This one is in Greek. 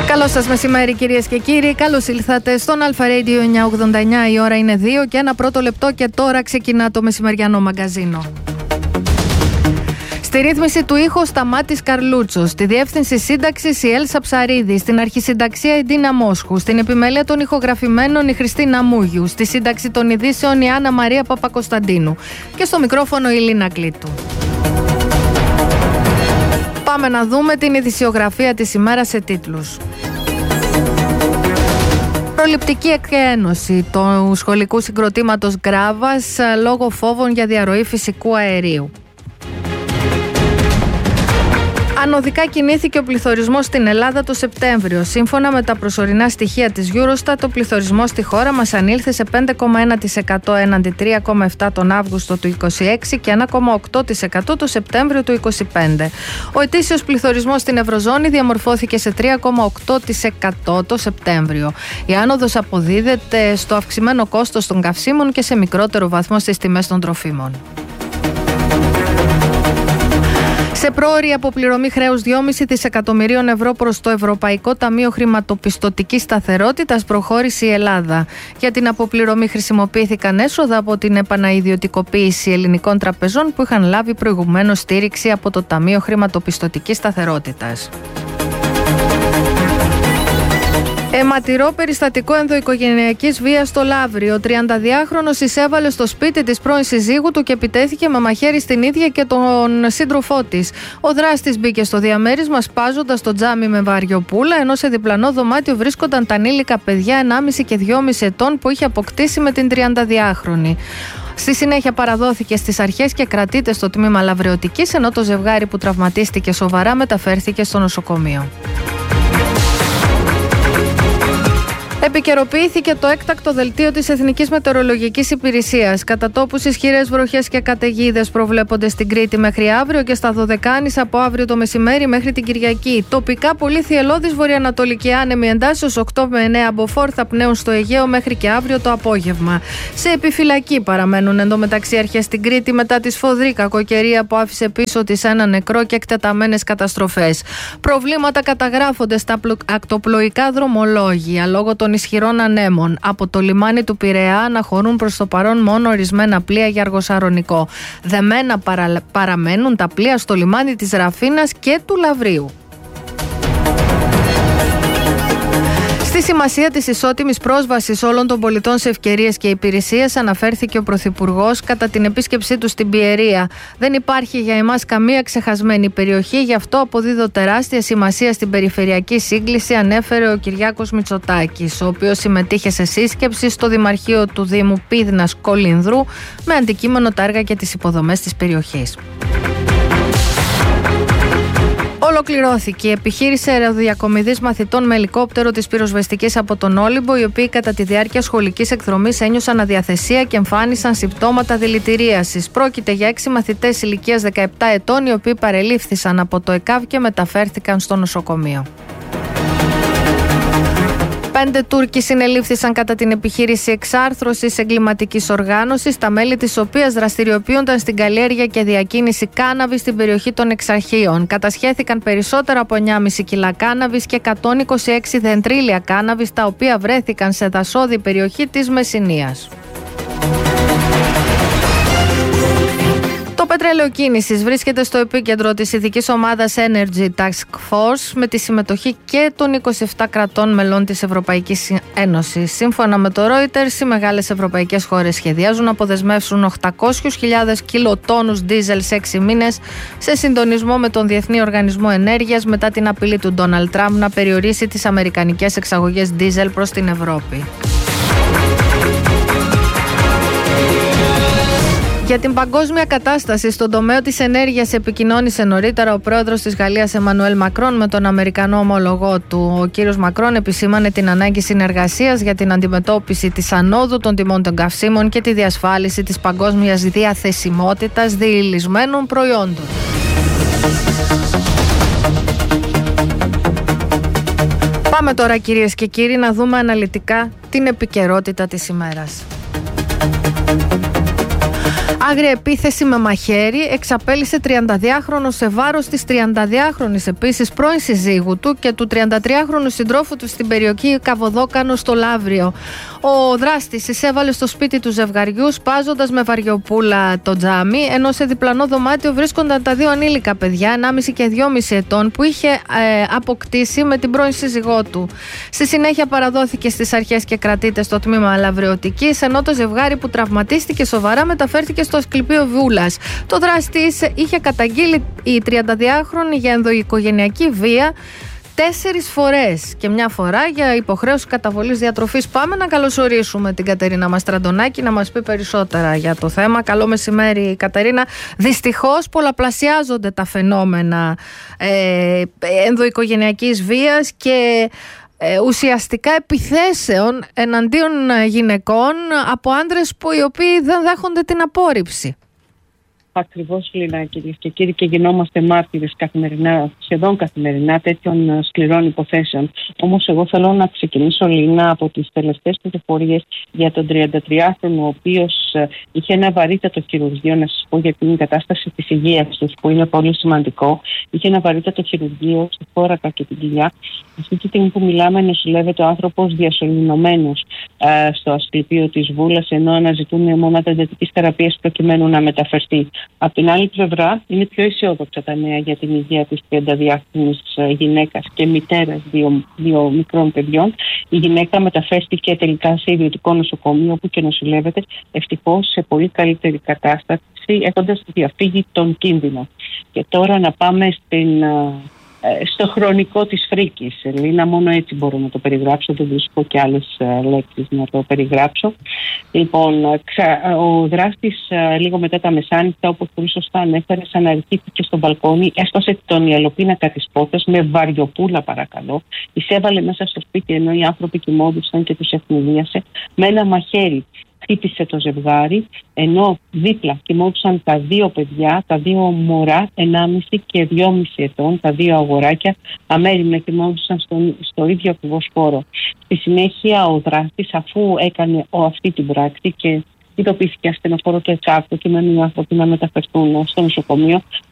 Καλώς σας μεσημέρι κυρίες και κύριοι, καλώς ήλθατε στον Alpha Radio 989, η ώρα είναι 2 και ένα πρώτο λεπτό και τώρα ξεκινά το μεσημεριανό μαγκαζίνο. Στη ρύθμιση του ήχου Σταμάτης Καρλούτσος, στη διεύθυνση σύνταξης η Έλσα Ψαρίδη, στην αρχισυνταξία η Ντίνα Μόσχου, στην επιμέλεια των ηχογραφημένων η Χριστίνα Μούγιου, στη σύνταξη των ειδήσεων η Άννα Μαρία Παπακοσταντίνου και στο μικρόφωνο η Λίνα Κλήτου. Πάμε να δούμε την ειδησιογραφία της ημέρας σε τίτλους. Προληπτική εκένωση του σχολικού συγκροτήματος Γκράβας λόγω φόβων για διαρροή φυσικού αερίου. Ανωδικά κινήθηκε ο πληθωρισμός στην Ελλάδα το Σεπτέμβριο. Σύμφωνα με τα προσωρινά στοιχεία της Eurostat, ο πληθωρισμός στη χώρα μας ανήλθε σε 5,1% έναντι 3,7% τον Αύγουστο του 2026 και 1,8% το Σεπτέμβριο του 2025. Ο ετήσιος πληθωρισμός στην Ευρωζώνη διαμορφώθηκε σε 3,8% το Σεπτέμβριο. Η άνοδος αποδίδεται στο αυξημένο κόστος των καυσίμων και σε μικρότερο βαθμό στις τιμές των τροφίμων. Σε πρόωρη αποπληρωμή χρέους 2,5 δισεκατομμυρίων ευρώ προς το Ευρωπαϊκό Ταμείο Χρηματοπιστωτικής Σταθερότητας προχώρησε η Ελλάδα. Για την αποπληρωμή χρησιμοποιήθηκαν έσοδα από την επανaiδιωτικοποίηση ελληνικών τραπεζών που είχαν λάβει προηγουμένως στήριξη από το Ταμείο Χρηματοπιστωτικής Σταθερότητας. Αιματηρό περιστατικό ενδοοικογενειακής βίας στο Λαύριο. Ο 32χρονος εισέβαλε στο σπίτι της πρώην συζύγου του και επιτέθηκε με μαχαίρι στην ίδια και τον σύντροφό της. Ο δράστης μπήκε στο διαμέρισμα σπάζοντας το τζάμι με βαριοπούλα, ενώ σε διπλανό δωμάτιο βρίσκονταν τα ανήλικα παιδιά 1,5 και 2,5 ετών που είχε αποκτήσει με την 32χρονη. Στη συνέχεια παραδόθηκε στις αρχές και κρατείται στο τμήμα λαβρεωτικής, ενώ το ζευγάρι που τραυματίστηκε σοβαρά μεταφέρθηκε στο νοσοκομείο. Επικαιροποιήθηκε το έκτακτο δελτίο της Εθνικής Μετεωρολογικής Υπηρεσίας. Κατά τόπους ισχυρές βροχές και καταιγίδες προβλέπονται στην Κρήτη μέχρι αύριο και στα Δωδεκάνησα από αύριο το μεσημέρι μέχρι την Κυριακή. Τοπικά πολύ θυελλώδης βορειοανατολική άνεμη εντάσσεως 8 με 9 μποφόρ θα πνέουν στο Αιγαίο μέχρι και αύριο το απόγευμα. Σε επιφυλακή παραμένουν εντωμεταξύ αρχές στην Κρήτη μετά τη σφοδρή κακοκαιρία που άφησε πίσω της ένα νεκρό και εκτεταμένες καταστροφές. Προβλήματα καταγράφονται στα ακτοπλοϊκά δρομολόγια λόγω των ισχυρών ανέμων. Από το λιμάνι του Πειραιά αναχωρούν προς το παρόν μόνο ορισμένα πλοία για αργοσαρονικό. Δεμένα παραμένουν τα πλοία στο λιμάνι της Ραφίνας και του Λαβρίου. Στη σημασία της ισότιμης πρόσβασης όλων των πολιτών σε ευκαιρίες και υπηρεσίες αναφέρθηκε ο Πρωθυπουργός κατά την επίσκεψή του στην Πιερία. Δεν υπάρχει για εμάς καμία ξεχασμένη περιοχή, γι' αυτό αποδίδω τεράστια σημασία στην περιφερειακή σύγκληση, ανέφερε ο Κυριάκος Μητσοτάκης, ο οποίος συμμετείχε σε σύσκεψη στο Δημαρχείο του Δήμου Πίδνας Κολυνδρού με αντικείμενο τα έργα και τις υποδομές της περιοχής. Ολοκληρώθηκε η επιχείρηση αεροδιακομιδής μαθητών με ελικόπτερο της πυροσβεστικής από τον Όλυμπο, οι οποίοι κατά τη διάρκεια σχολικής εκδρομής ένιωσαν αδιαθεσία και εμφάνισαν συμπτώματα δηλητηρίασης. Πρόκειται για 6 μαθητές ηλικίας 17 ετών, οι οποίοι παρελήφθησαν από το ΕΚΑΒ και μεταφέρθηκαν στο νοσοκομείο. 5 Τούρκοι συνελήφθησαν κατά την επιχείρηση εξάρθρωσης εγκληματικής οργάνωσης, τα μέλη της οποίας δραστηριοποιούνταν στην καλλιέργεια και διακίνηση κάναβης στην περιοχή των Εξαρχείων. Κατασχέθηκαν περισσότερα από 9,5 κιλά κάναβης και 126 δεντρίλια κάναβης, τα οποία βρέθηκαν σε δασόδη περιοχή της Μεσσηνίας. Το πετρέλαιο κίνησης βρίσκεται στο επίκεντρο της ειδικής ομάδας Energy Task Force με τη συμμετοχή και των 27 κρατών μελών της Ευρωπαϊκής Ένωσης. Σύμφωνα με το Reuters, οι μεγάλες ευρωπαϊκές χώρες σχεδιάζουν να αποδεσμεύσουν 800.000 κιλοτόνους ντίζελ σε 6 μήνες σε συντονισμό με τον Διεθνή Οργανισμό Ενέργειας μετά την απειλή του Ντόναλντ Τραμπ να περιορίσει τις αμερικανικές εξαγωγές ντίζελ προς την Ευρώπη. Για την παγκόσμια κατάσταση στον τομέα της ενέργειας επικοινώνησε νωρίτερα ο πρόεδρος της Γαλλίας Εμμανουέλ Μακρόν με τον Αμερικανό ομολογό του. Ο κύριος Μακρόν επισήμανε την ανάγκη συνεργασίας για την αντιμετώπιση της ανόδου των τιμών των καυσίμων και τη διασφάλιση της παγκόσμιας διαθεσιμότητας διηλυσμένων προϊόντων. Πάμε τώρα κυρίες και κύριοι να δούμε αναλυτικά την επικαιρότητα της ημέρας. Άγρια επίθεση με μαχαίρι εξαπέλυσε 32χρονο σε βάρος της 32χρονης επίσης πρώην συζύγου του και του 33χρονου συντρόφου του στην περιοχή Καβοδόκανο στο Λαύριο. Ο δράστης εισέβαλε στο σπίτι του ζευγαριού σπάζοντας με βαριοπούλα το τζάμι, ενώ σε διπλανό δωμάτιο βρίσκονταν τα δύο ανήλικα παιδιά 1,5 και 2,5 ετών που είχε αποκτήσει με την πρώην σύζυγό του. Στη συνέχεια παραδόθηκε στις αρχές και κρατείται στο τμήμα λαυριωτικής, ενώ το ζευγάρι που τραυματίστηκε σοβαρά μεταφέρθηκε στο Ασκληπείο Βούλας. Το δράστης είχε καταγγείλει η 32χρονη για ενδοοικογενειακή βία 4 φορές και μια φορά για υποχρέωση καταβολής διατροφής. Πάμε να καλωσορίσουμε την Κατερίνα Μαστραντονάκη να μας πει περισσότερα για το θέμα. Καλό μεσημέρι, Κατερίνα. Δυστυχώς πολλαπλασιάζονται τα φαινόμενα ενδοοικογενειακής βίας και ουσιαστικά επιθέσεων εναντίον γυναικών από άντρες που οι οποίοι δεν δέχονται την απόρριψη. Ακριβώς, Λίνα, κυρίες και κύριοι, και γινόμαστε μάρτυρες καθημερινά, σχεδόν καθημερινά, τέτοιων σκληρών υποθέσεων. Όμως, εγώ θέλω να ξεκινήσω, Λίνα, από τις τελευταίες πληροφορίες για τον 33χρονο, ο οποίος είχε ένα βαρύτατο χειρουργείο. Να σας πω για την κατάσταση της υγείας του, που είναι πολύ σημαντικό. Είχε ένα βαρύτατο χειρουργείο στη θώρακα και την κοιλιά. Αυτή τη στιγμή που μιλάμε, νοσηλεύεται ο άνθρωπος διασωληνωμένος στο Ασκληπείο της Βούλας, ενώ αναζητούν μονάδα εντατικής θεραπείας προκειμένου να μεταφερθεί. Από την άλλη πλευρά, είναι πιο αισιόδοξα τα νέα για την υγεία της 32χρονης γυναίκας και μητέρας δύο μικρών παιδιών. Η γυναίκα μεταφέρθηκε τελικά σε ιδιωτικό νοσοκομείο, όπου και νοσηλεύεται, ευτυχώς σε πολύ καλύτερη κατάσταση, έχοντας διαφύγει τον κίνδυνο. Και τώρα να πάμε στο χρονικό της φρίκης. Ελίνα, μόνο έτσι μπορώ να το περιγράψω, δεν βρίσκω και άλλες λέξεις να το περιγράψω. Λοιπόν, ο δράστης λίγο μετά τα μεσάνυχτα, όπως πολύ σωστά ανέφερε, αναρριχήθηκε στο μπαλκόνι, έσπασε τον ιαλοπίνακα της πόρτας με βαριοπούλα, παρακαλώ, εισέβαλε μέσα στο σπίτι ενώ οι άνθρωποι κοιμόντουσαν και τους ευνηδίασε με ένα μαχαίρι. Χτύπησε το ζευγάρι, ενώ δίπλα κοιμόντουσαν τα δύο παιδιά, τα δύο μωρά, 1,5 και 2,5 ετών, τα δύο αγοράκια, αμέριμνα κοιμόντουσαν στο ίδιο ακριβώς χώρο. Στη συνέχεια, ο δράστης, αφού έκανε αυτή την πράξη και ειδοποιήθηκε ασθενοφόρο του ΕΚΑΒ, προκειμένου οι άνθρωποι να μεταφερθούν στο νοσοκομείο,